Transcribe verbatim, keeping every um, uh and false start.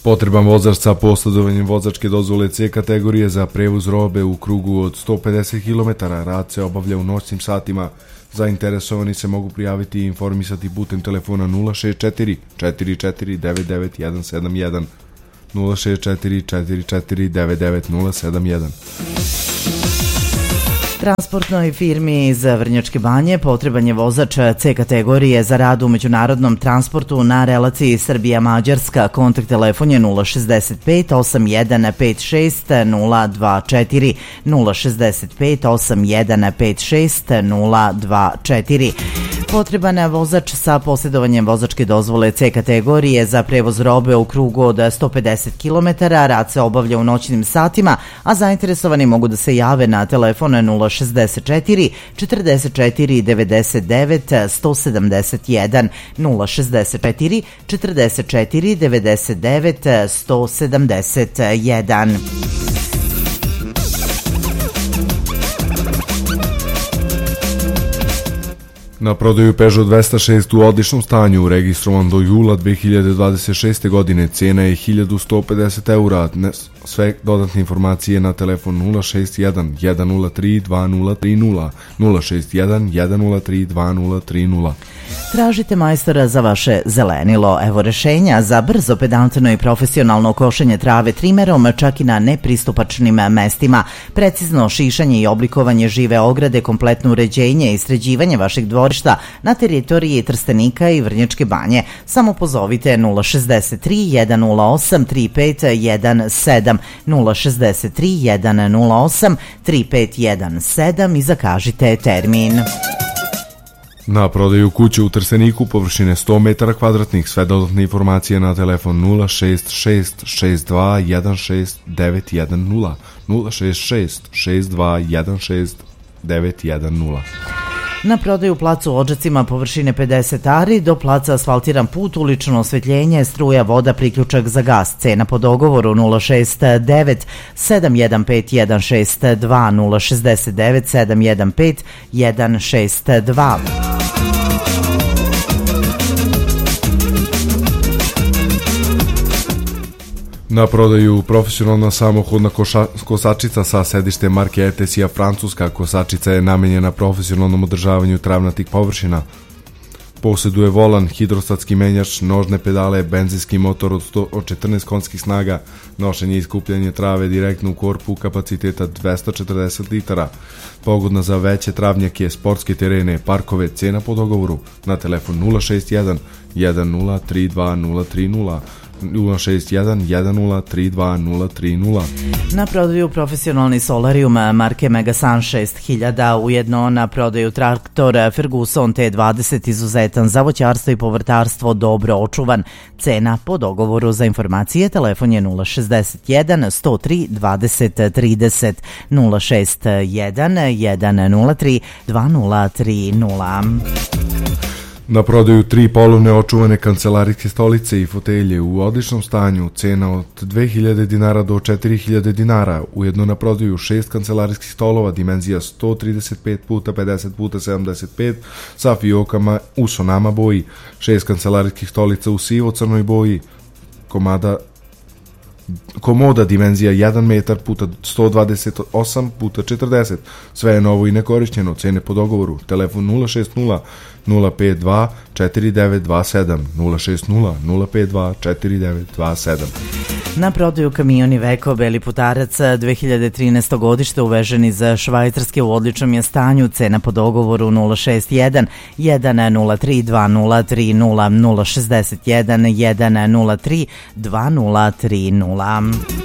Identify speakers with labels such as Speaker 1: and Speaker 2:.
Speaker 1: Potreban vozač sa posjedovanjem vozačke dozvole C kategorije za prevoz robe u krugu od sto pedeset kilometara. Rad se obavlja u noćnim satima. Zainteresovani se mogu prijaviti i informisati putem telefona nula šest četiri četiri četiri devet devet jedan sedam jedan, nula šest četiri četiri četiri devet devet nula sedam jedan.
Speaker 2: Transportnoj firmi iz Vrnjačke Banje potreban je vozač C kategorije za rad u međunarodnom transportu na relaciji Srbija-Mađarska. Kontakt telefon je nula šest pet osam jedan pet šest nula dva četiri, nula šest pet osam jedan pet šest nula dva četiri. Potreban je vozač sa posjedovanjem vozačke dozvole C kategorije za prevoz robe u krugu od sto pedeset kilometara. Rad se obavlja u noćnim satima, a zainteresovani mogu da se jave na telefon nula šest četiri četrdeset četiri devedeset devet sto sedamdeset jedan, nula šest četiri četrdeset četiri devedeset devet sto sedamdeset jedan.
Speaker 1: Na prodaju Peugeot dvesta šest u odličnom stanju, registrovan do jula dve hiljade dvadeset šeste. godine, cena je hiljadu sto pedeset eura. Sve dodatne informacije na telefon nula šest jedan jedan nula tri dva nula tri nula, nula šest jedan jedan nula tri dva nula tri nula.
Speaker 2: Tražite majstora za vaše zelenilo. Evo rešenja za brzo, pedantno i profesionalno košenje trave trimerom, čak i na nepristupačnim mestima. Precizno šišanje i oblikovanje žive ograde, kompletno uređenje i sređivanje vašeg dvorišta na teritoriji Trstenika i Vrnjačke Banje. Samo pozovite nula šest tri jedan nula osam tri pet jedan sedam, nula šest tri jedan nula osam tri pet jedan sedam i zakažite termin.
Speaker 1: Na prodaju kuće u Trsteniku površine sto metara kvadratnih. Sve dodatne informacije na telefon nula šest šest šest dva jedan šest devet jedan nula, nula šest šest šest dva jedan šest devet jedan nula.
Speaker 2: Na prodaju plac u Odžacima površine pedeset ari, do placa asfaltiran put, ulično osvetljenje, struja, voda, priključak za gas. Cena po dogovoru nula šest devet sedam jedan pet jedan šest dva, nula šest devet sedam jedan pet jedan šest dva.
Speaker 1: Na prodaju profesionalna samohodna koša, kosačica sa sedištem marke Etesija Francuska. Kosačica je namenjena profesionalnom održavanju travnatih površina. Posjeduje volan, hidrostatski menjač, nožne pedale, benzinski motor od, sto, od četrnaest konjskih snaga, nošenje i skupljanje trave direktno u korpu kapaciteta dvesta četrdeset litara. Pogodna za veće travnjake, sportske terene, parkove. Cena po dogovoru na telefon nula šest jedan jedan nula tri dva nula tri nula, nula šest jedan jedan nula tri dva nula tri nula.
Speaker 2: Na prodaju profesionalni solarium marke Megasun šest hiljada, ujedno na prodaju traktor Ferguson T dvadeset, izuzetan za voćarstvo i povrtarstvo, dobro očuvan. Cena po dogovoru. Za informacije telefon je nula šest jedan sto tri dvadeset trideset, nula šest jedan jedan nula tri dva nula tri nula.
Speaker 1: Na prodaju tri polovne očuvane kancelarijske stolice i fotelje u odličnom stanju, cena od dve hiljade dinara do četiri hiljade dinara. Ujedno na prodaju šest kancelarijskih stolova, dimenzija sto trideset pet puta pedeset puta sedamdeset pet sa fiokama u sonama boji, šest kancelarijskih stolica u sivo crnoj boji, komada komoda dimenzija jedan metar puta sto dvadeset osam puta četrdeset. Sve je novo i nekorišćeno. Cene po dogovoru. Telefon nula šest nula nula pet dva četiri devet dva sedam, nula šest nula nula pet dva četiri devet dva sedam.
Speaker 2: Na prodaju kamioni Veko Beli Putarac dve hiljade trinaesto. godište, uvežen iz Švajcarske, u odličnom je stanju. Cena po dogovoru nula šest jedan jedan nula tri dva nula tri nula, nula šest jedan jedan nula tri dva nula tri nula.